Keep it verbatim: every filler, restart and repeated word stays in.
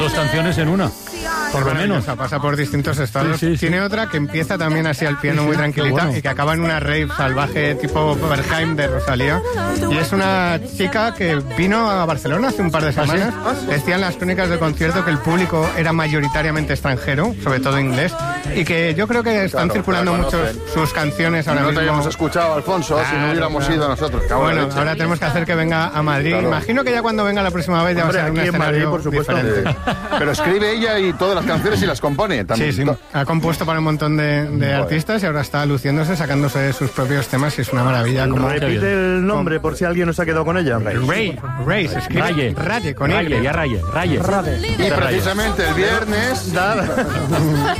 dos canciones en una. Por lo menos. Pasa por distintos estados. Sí, sí, sí. Tiene otra que empieza también así al piano, sí, sí, muy tranquilita, bueno, y que acaba en una rave salvaje tipo Berghain de Rosalía. Y es una chica que vino a Barcelona hace un par de semanas. ¿Ah, sí? Decían las crónicas de concierto que el público era mayoritariamente extranjero, sobre todo inglés, y que yo creo que están claro, circulando mucho sus canciones ahora no mismo. No te habíamos escuchado, Alfonso, claro, si no hubiéramos claro. ido nosotros. Bueno, ahora tenemos que hacer que venga a Madrid. Claro. Imagino que ya cuando venga la próxima vez ya Hombre, va a ser un escenario Madrid, por supuesto, diferente. Pero escribe ella y todas las canciones y las compone también. Sí, sí. Ha compuesto para un montón de, de artistas y ahora está luciéndose, sacándose sus propios temas y es una maravilla. Como repite el nombre por si alguien no se ha quedado con ella. Ray, Ray, se escribe Raye, Raye, con Raye, ella. ya Raye, Raye. Y precisamente el viernes...